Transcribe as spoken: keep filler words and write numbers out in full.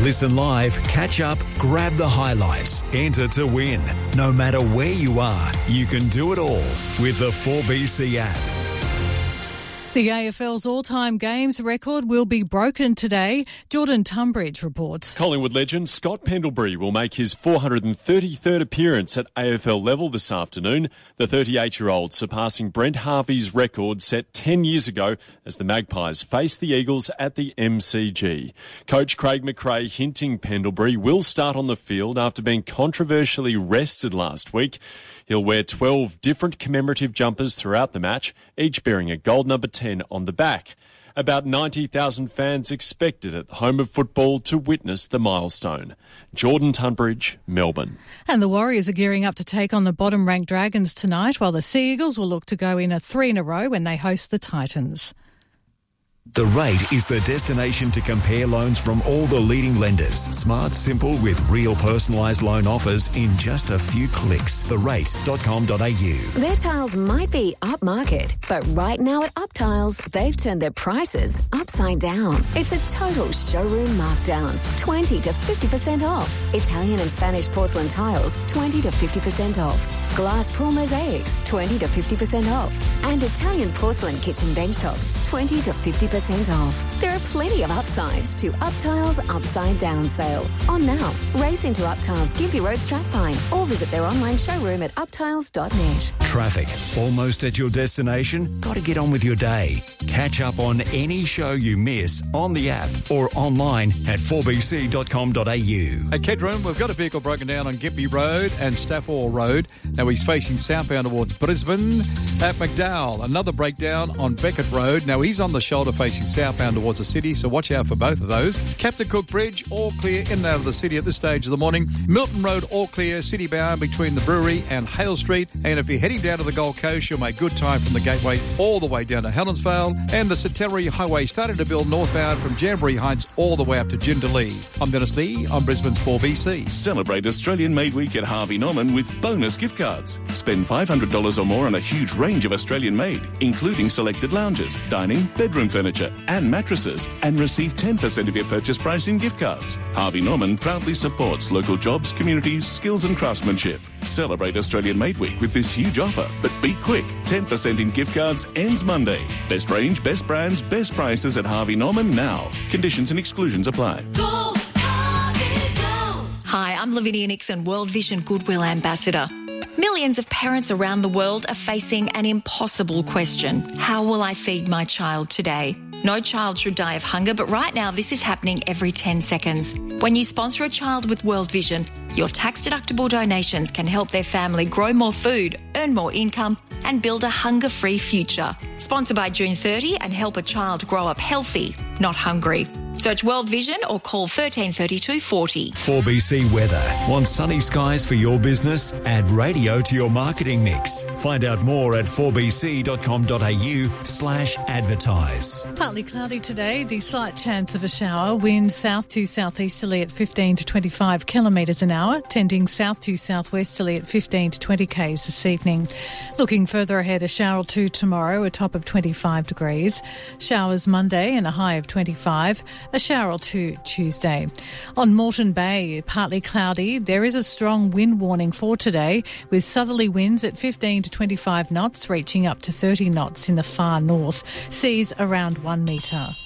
Listen live, catch up, grab the highlights, enter to win. No matter where you are, you can do it all with the four B C app. The A F L's all-time games record will be broken today. Jordan Tunbridge reports. Collingwood legend Scott Pendlebury will make his four hundred thirty-third appearance at A F L level this afternoon. The thirty-eight-year-old surpassing Brent Harvey's record set ten years ago as the Magpies face the Eagles at the M C G. Coach Craig McRae hinting Pendlebury will start on the field after being controversially rested last week. He'll wear twelve different commemorative jumpers throughout the match, each bearing a gold number ten on the back. About ninety thousand fans expected at the home of football to witness the milestone. Jordan Tunbridge, Melbourne. And the Warriors are gearing up to take on the bottom-ranked Dragons tonight, while the Sea Eagles will look to go in a three in a row when they host the Titans. The Rate is the destination to compare loans from all the leading lenders. Smart, simple, with real personalised loan offers in just a few clicks. the rate dot com dot a u. Their tiles might be upmarket, but right now at Uptiles, they've turned their prices upside down. It's a total showroom markdown. twenty to fifty percent off. Italian and Spanish porcelain tiles, twenty to fifty percent off. Glass pool mosaics, twenty to fifty percent off. And Italian porcelain kitchen bench tops, twenty to fifty percent off. There are plenty of upsides to Uptiles Upside Down sale. On now, race into Uptiles Gympie Road Strathpine or visit their online showroom at uptiles dot net. Traffic. Almost at your destination? Got to get on with your day. Catch up on any show you miss on the app or online at four b c dot com dot a u. At Kedron, we've got a vehicle broken down on Gympie Road and Stafford Road. Now he's facing southbound towards Brisbane. At McDowell, another breakdown on Beckett Road. Now he's on the shoulder facing southbound towards the city, so watch out for both of those. Captain Cook Bridge, all clear in and out of the city at this stage of the morning. Milton Road, all clear, city bound between the brewery and Hale Street. And if you're heading down to the Gold Coast, you'll make good time from the Gateway all the way down to Helensvale. And the Centenary Highway started to build northbound from Jamboree Heights all the way up to Jindalee. I'm Dennis Lee on Brisbane's four B C. Celebrate Australian Made Week at Harvey Norman with bonus gift cards. Spend five hundred dollars or more on a huge range of Australian made, including selected lounges, dining, bedroom furniture and mattresses, and receive ten percent of your purchase price in gift cards. Harvey Norman proudly supports local jobs, communities, skills and craftsmanship. Celebrate Australian Made Week with this huge offer, but be quick. ten percent in gift cards ends Monday. Best range, best brands, best prices at Harvey Norman now. Conditions and exclusions apply. Go, Harvey, go. Hi, I'm Lavinia Nixon, World Vision Goodwill Ambassador. Millions of parents around the world are facing an impossible question. How will I feed my child today? No child should die of hunger, but right now this is happening every ten seconds. When you sponsor a child with World Vision, your tax-deductible donations can help their family grow more food, earn more income, and build a hunger-free future. Sponsor by June thirtieth and help a child grow up healthy, not hungry. Search World Vision or call thirteen thirty-two forty. four B C Weather. Want sunny skies for your business? Add radio to your marketing mix. Find out more at four b c dot com dot a u slash advertise. Partly cloudy today, the slight chance of a shower. Winds south to southeasterly at fifteen to twenty-five kilometres an hour, tending south to southwesterly at fifteen to twenty k's this evening. Looking further ahead, a shower or two tomorrow, a top of twenty-five degrees. Showers Monday and a high of twenty-five. A shower or two Tuesday. On Moreton Bay, partly cloudy. There is a strong wind warning for today, with southerly winds at fifteen to twenty-five knots, reaching up to thirty knots in the far north. Seas around one metre.